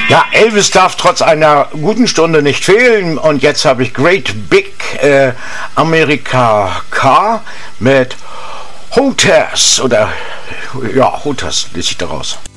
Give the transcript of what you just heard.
Ja, Elvis darf trotz einer guten Stunde nicht fehlen. Und jetzt habe ich Great Big America Car mit Hooters. Oder ja, Hooters lese ich daraus.